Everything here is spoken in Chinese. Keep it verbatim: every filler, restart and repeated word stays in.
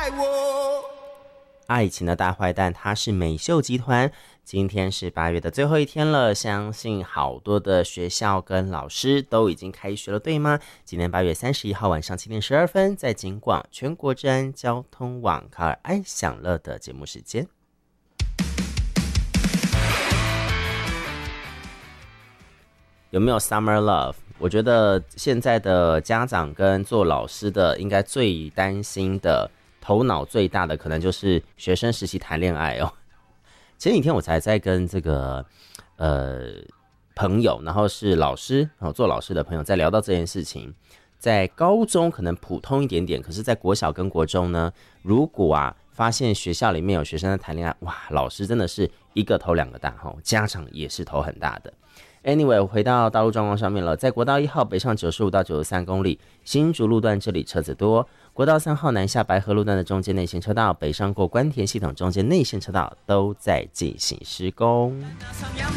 爱我。 爱情的大坏蛋，他是美秀集团。今天是八月的最后一天了，相信好多的学校跟老师都已经开学了，对吗？今天八月三十一号晚上七点十二分，在警广全国治安交通网卡尔爱享乐的节目时间。有没有 Summer Love？ 我觉得现在的家长跟做老师的，应该最担心的、头脑最大的，可能就是学生时期谈恋爱哦。前几天我才在跟这个呃朋友，然后是老师，然后做老师的朋友在聊到这件事情。在高中可能普通一点点，可是在国小跟国中呢，如果啊发现学校里面有学生在谈恋爱，哇，老师真的是一个头两个大，家长也是头很大的。Anyway， 回到道路状况上面了，在国道一号北上九十五到九十三公里，新竹路段这里车子多。国道三号南下白河路段的中间内线车道，北上过关田系统中间内线车道都在进行施工。